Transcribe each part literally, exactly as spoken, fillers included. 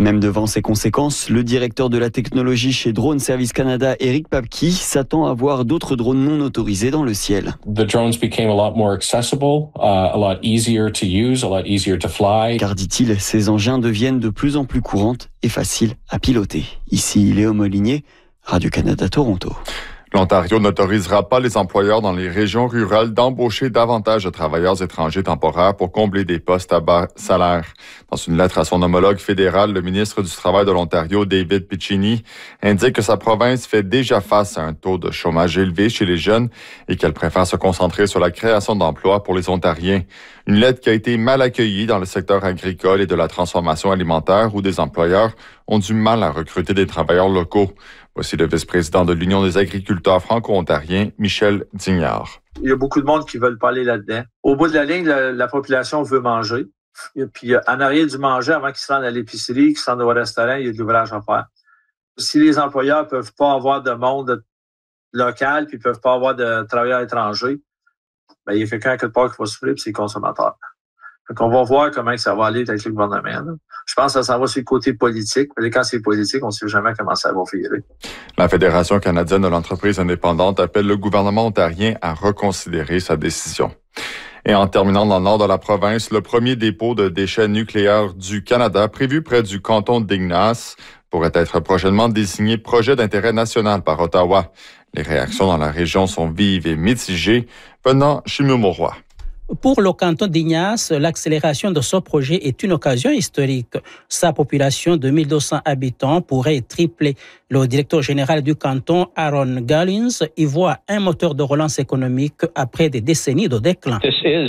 Même devant ces conséquences, le directeur de la technologie chez Drone Service Canada, Eric Papke, s'attend à voir d'autres drones non autorisés dans le ciel. The drones became a lot more accessible, uh, a lot easier to use, a lot easier to fly. Car, dit-il, ces engins deviennent de plus en plus courantes et faciles à piloter. Ici, Léo Molinier, Radio-Canada Toronto. L'Ontario n'autorisera pas les employeurs dans les régions rurales d'embaucher davantage de travailleurs étrangers temporaires pour combler des postes à bas salaire. Dans une lettre à son homologue fédéral, le ministre du Travail de l'Ontario, David Piccini, indique que sa province fait déjà face à un taux de chômage élevé chez les jeunes et qu'elle préfère se concentrer sur la création d'emplois pour les Ontariens. Une lettre qui a été mal accueillie dans le secteur agricole et de la transformation alimentaire où des employeurs ont du mal à recruter des travailleurs locaux. Voici le vice-président de l'Union des agriculteurs franco-ontariens, Michel Dignard. Il y a beaucoup de monde qui veulent pas aller là-dedans. Au bout de la ligne, la, la population veut manger. Et puis, en arrière du manger, avant qu'ils se rendent à l'épicerie, qu'ils se rendent au restaurant, il y a de l'ouvrage à faire. Si les employeurs peuvent pas avoir de monde local puis peuvent pas avoir de travailleurs étrangers, ben, il y a quelqu'un quelque part qui va souffrir, puis c'est les consommateurs. Donc, on va voir comment ça va aller avec le gouvernement. Là. Je pense que ça s'en va sur le côté politique. Mais quand c'est politique, on ne sait jamais comment ça va virer. La Fédération canadienne de l'entreprise indépendante appelle le gouvernement ontarien à reconsidérer sa décision. Et en terminant dans le nord de la province, le premier dépôt de déchets nucléaires du Canada, prévu près du canton d'Ignace, pourrait être prochainement désigné projet d'intérêt national par Ottawa. Les réactions dans la région sont vives et mitigées. Venant Chimio-Mauroy. Pour le canton d'Ignace, l'accélération de ce projet est une occasion historique. Sa population de mille deux cents habitants pourrait tripler. Le directeur général du canton, Aaron Gallins, y voit un moteur de relance économique après des décennies de déclin.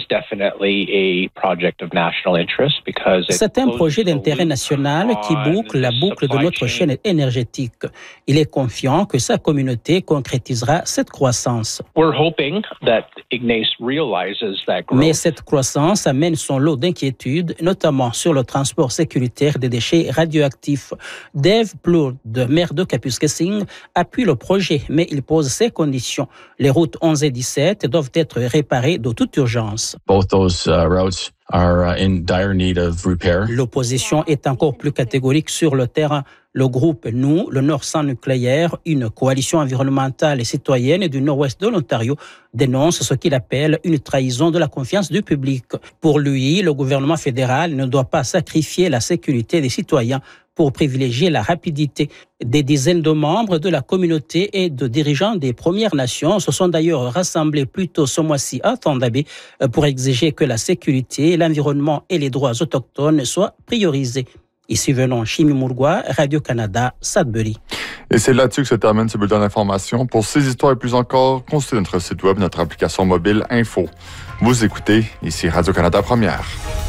C'est un projet d'intérêt national qui boucle la boucle de notre chaîne énergétique. Il est confiant que sa communauté concrétisera cette croissance. Mais cette croissance amène son lot d'inquiétudes, notamment sur le transport sécuritaire des déchets radioactifs. Dave Plourde, maire de Kapuskasing, appuie le projet, mais il pose ses conditions. Les routes onze et dix-sept doivent être réparées de toute urgence. Both those uh, routes are in dire need of repair. L'opposition est encore plus catégorique sur le terrain. Le groupe Nous, le Nord sans nucléaire, une coalition environnementale et citoyenne du nord-ouest de l'Ontario, dénonce ce qu'il appelle une trahison de la confiance du public. Pour lui, le gouvernement fédéral ne doit pas sacrifier la sécurité des citoyens pour privilégier la rapidité. Des dizaines de membres de la communauté et de dirigeants des Premières Nations se sont d'ailleurs rassemblés plus tôt ce mois-ci à Thunder Bay pour exiger que la sécurité, l'environnement et les droits autochtones soient priorisés. Ici venons Chimio-Mauroy, Radio-Canada, Sudbury. Et c'est là-dessus que se termine ce bulletin d'information. Pour ces histoires et plus encore, consultez notre site web, notre application mobile Info. Vous écoutez, ici Radio-Canada Première.